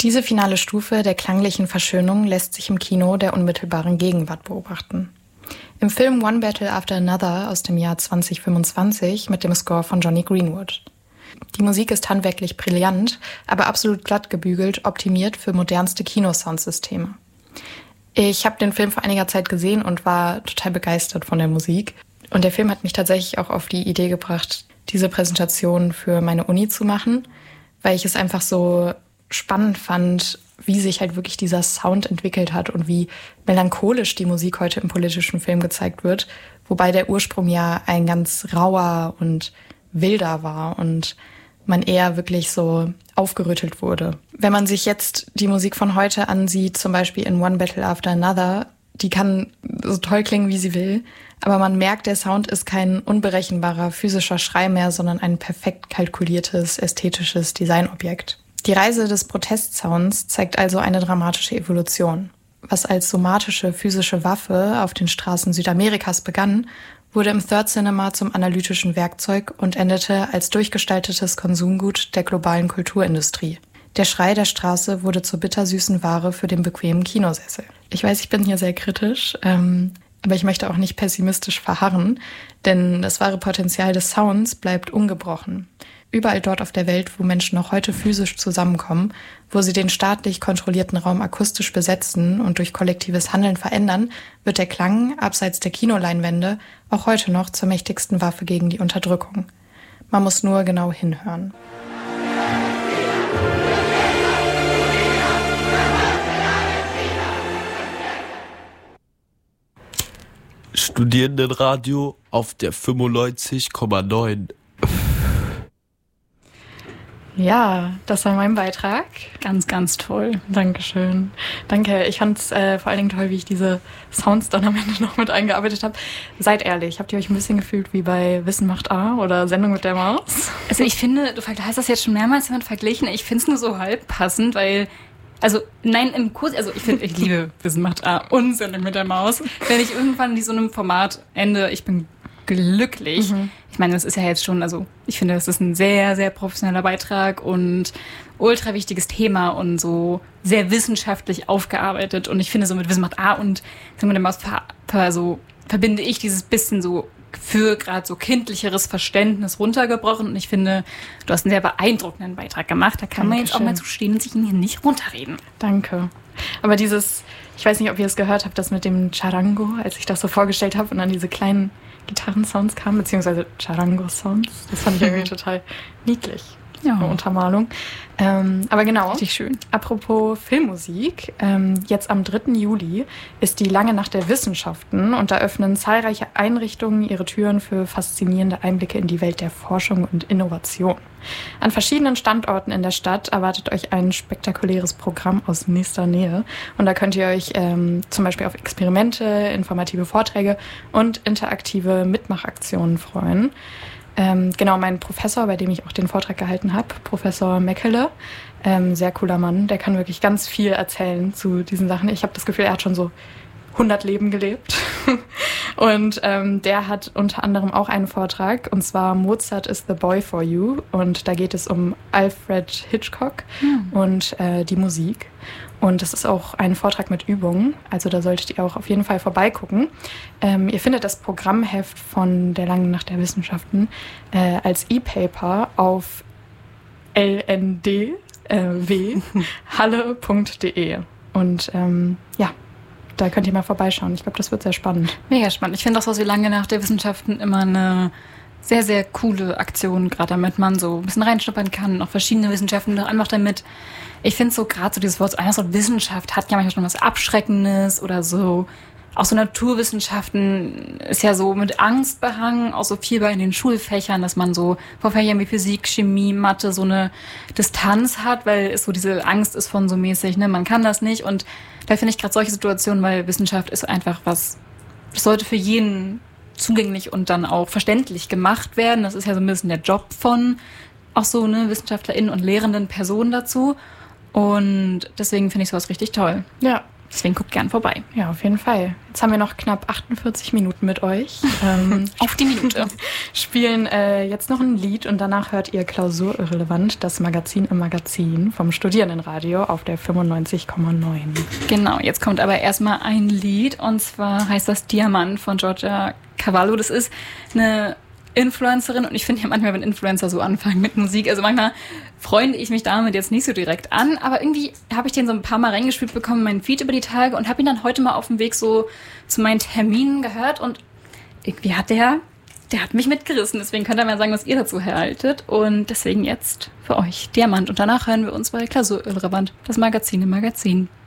Diese finale Stufe der klanglichen Verschönung lässt sich im Kino der unmittelbaren Gegenwart beobachten. Im Film One Battle After Another aus dem Jahr 2025 mit dem Score von Jonny Greenwood. Die Musik ist handwerklich brillant, aber absolut glatt gebügelt, optimiert für modernste Kinosoundsysteme. Ich habe den Film vor einiger Zeit gesehen und war total begeistert von der Musik. Und der Film hat mich tatsächlich auch auf die Idee gebracht, diese Präsentation für meine Uni zu machen, weil ich es einfach so spannend fand, wie sich halt wirklich dieser Sound entwickelt hat und wie melancholisch die Musik heute im politischen Film gezeigt wird, wobei der Ursprung ja ein ganz rauer und wilder war und man eher wirklich so aufgerüttelt wurde. Wenn man sich jetzt die Musik von heute ansieht, zum Beispiel in One Battle After Another, die kann so toll klingen, wie sie will, aber man merkt, der Sound ist kein unberechenbarer physischer Schrei mehr, sondern ein perfekt kalkuliertes, ästhetisches Designobjekt. Die Reise des Protestsounds zeigt also eine dramatische Evolution. Was als somatische physische Waffe auf den Straßen Südamerikas begann, wurde im Third Cinema zum analytischen Werkzeug und endete als durchgestaltetes Konsumgut der globalen Kulturindustrie. Der Schrei der Straße wurde zur bittersüßen Ware für den bequemen Kinosessel. Ich weiß, ich bin hier sehr kritisch, aber ich möchte auch nicht pessimistisch verharren, denn das wahre Potenzial des Sounds bleibt ungebrochen. Überall dort auf der Welt, wo Menschen noch heute physisch zusammenkommen, wo sie den staatlich kontrollierten Raum akustisch besetzen und durch kollektives Handeln verändern, wird der Klang, abseits der Kinoleinwände, auch heute noch zur mächtigsten Waffe gegen die Unterdrückung. Man muss nur genau hinhören. Studierendenradio auf der 95,9. Ja, das war mein Beitrag. Ganz, ganz toll. Dankeschön. Danke. Ich fand es vor allen Dingen toll, wie ich diese Sounds dann am Ende noch mit eingearbeitet habe. Seid ehrlich, habt ihr euch ein bisschen gefühlt wie bei Wissen macht A oder Sendung mit der Maus? Also ich finde, du hast das jetzt schon mehrmals damit verglichen. Ich finde es nur so halb passend, weil... Also, nein, im Kurs, also ich liebe Wissen macht A und Sendung mit der Maus. Wenn ich irgendwann in so einem Format ende, ich bin glücklich. Ich meine, das ist ja jetzt schon, also ich finde, das ist ein sehr, sehr professioneller Beitrag und ultra wichtiges Thema und so sehr wissenschaftlich aufgearbeitet. Und ich finde, so mit Wissen macht A und Sendung mit der Maus so verbinde ich dieses bisschen so für gerade so kindlicheres Verständnis runtergebrochen. Und ich finde, du hast einen sehr beeindruckenden Beitrag gemacht. Da kann man jetzt auch mal zu stehen und sich ihn hier nicht runterreden. Danke. Aber dieses, ich weiß nicht, ob ihr es gehört habt, das mit dem Charango, als ich das so vorgestellt habe und dann diese kleinen Gitarrensounds kamen, beziehungsweise Charango-Sounds. Das fand ich irgendwie total niedlich. Ja. Eine Untermalung. Aber genau. Richtig schön. Apropos Filmmusik. Jetzt am 3. Juli ist die Lange Nacht der Wissenschaften und da öffnen zahlreiche Einrichtungen ihre Türen für faszinierende Einblicke in die Welt der Forschung und Innovation. An verschiedenen Standorten in der Stadt erwartet euch ein spektakuläres Programm aus nächster Nähe. Und da könnt ihr euch zum Beispiel auf Experimente, informative Vorträge und interaktive Mitmachaktionen freuen. Genau, mein Professor, bei dem ich auch den Vortrag gehalten habe, Professor Meckele, sehr cooler Mann, der kann wirklich ganz viel erzählen zu diesen Sachen. Ich habe das Gefühl, er hat schon so 100 Leben gelebt. Und der hat unter anderem auch einen Vortrag, und zwar Mozart is the Boy for You. Und da geht es um Alfred Hitchcock und die Musik. Und das ist auch ein Vortrag mit Übungen, also da solltet ihr auch auf jeden Fall vorbeigucken. Ihr findet das Programmheft von der Langen Nacht der Wissenschaften als E-Paper auf lndw.halle.de. Und ja, da könnt ihr mal vorbeischauen. Ich glaube, das wird sehr spannend. Mega spannend. Ich finde auch so die Lange Nacht der Wissenschaften immer eine sehr, sehr coole Aktion, gerade damit man so ein bisschen reinschnuppern kann, auch verschiedene Wissenschaften doch einfach damit. Ich finde so gerade so dieses Wort Wissenschaft hat ja manchmal schon was Abschreckendes oder so. Auch so Naturwissenschaften ist ja so mit Angst behangen, auch so viel bei in den Schulfächern, dass man so vor Fächern wie Physik, Chemie, Mathe so eine Distanz hat, weil es so diese Angst ist von so mäßig, ne, man kann das nicht. Und da finde ich gerade solche Situationen, weil Wissenschaft ist einfach was, das sollte für jeden zugänglich und dann auch verständlich gemacht werden. Das ist ja so ein bisschen der Job von auch so ne WissenschaftlerInnen und lehrenden Personen dazu. Und deswegen finde ich sowas richtig toll. Ja, Deswegen guckt gern vorbei. Ja, auf jeden Fall. Jetzt haben wir noch knapp 48 Minuten mit euch. Auf die Minute. Spielen jetzt noch ein Lied und danach hört ihr Klausurirrelevant, das Magazin im Magazin vom Studierendenradio auf der 95,9. Genau, jetzt kommt aber erstmal ein Lied und zwar heißt das Diamant von Giorgia Cavallo. Das ist eine Influencerin und ich finde ja manchmal, wenn Influencer so anfangen mit Musik, also manchmal freunde ich mich damit jetzt nicht so direkt an, aber irgendwie habe ich den so ein paar Mal reingespielt bekommen in meinen Feed über die Tage und habe ihn dann heute mal auf dem Weg so zu meinen Terminen gehört und irgendwie hat der hat mich mitgerissen, deswegen könnt ihr mal sagen, was ihr dazu haltet und deswegen jetzt für euch Diamant und danach hören wir uns bei Klausurirrelevant, das Magazin im Magazin.